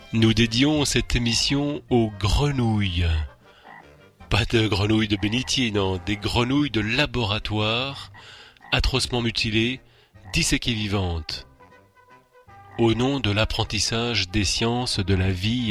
Nous dédions cette émission aux grenouilles. Pas de grenouilles de bénitier, non, des grenouilles de laboratoire, atrocement mutilées, disséquées vivantes. Au nom de l'apprentissage des sciences de la vie